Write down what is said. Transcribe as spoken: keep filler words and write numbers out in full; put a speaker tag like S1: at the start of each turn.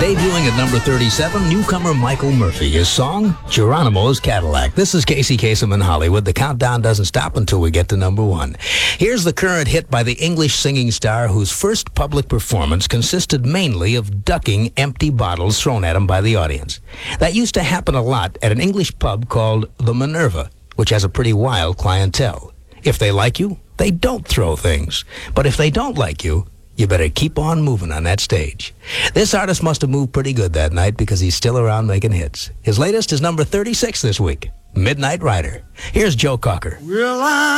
S1: Debuting at number thirty-seven, newcomer Michael Murphy. His song, Geronimo's Cadillac. This is Casey Kasem in Hollywood. The countdown doesn't stop until we get to number one. Here's the current hit by the English singing star whose first public performance consisted mainly of ducking empty bottles thrown at him by the audience. That used to happen a lot at an English pub called the Minerva, which has a pretty wild clientele. If they like you, they don't throw things. But if they don't like you, you better keep on moving on that stage. This artist must have moved pretty good that night because he's still around making hits. His latest is number thirty-six this week, Midnight Rider. Here's Joe Cocker.
S2: Well, I